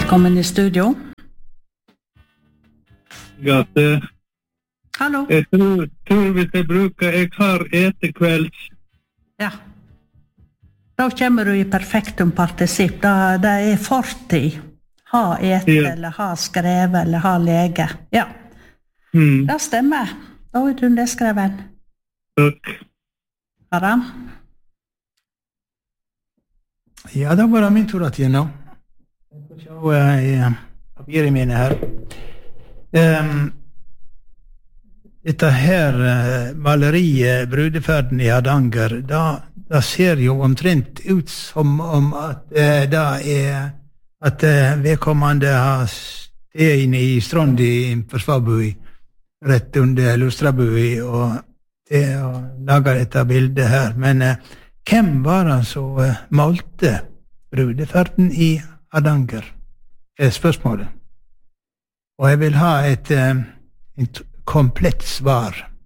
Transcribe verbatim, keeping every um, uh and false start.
Velkommen i studio. Gate. Hallo. Jeg tror, tror hvis jeg bruker, jeg har etekvelds. Ja. Da kommer du i perfektum partisipp. Da, det er fortid. Ha et, Ja. eller ha skrevet, eller ha lege. Ja. Mm. Det stemmer. Da er du nedskreven. Takk. Harald? Ja, da var det min tur at gjennom. Jeg får se i papiret mine her. Um, dette her uh, maleriet, Brudeferden i Hardanger, da, da ser jo omtrent ut som om at uh, det er at uh, vedkommende har sted inne i Strondi på Svabui, rett under Lustrabui, og det å lage dette bildet her. Men uh, hvem var det som uh, malte Brudeferden i Hardanger? Er spørsmålet. Og jeg vil ha et, uh, et komplett svar.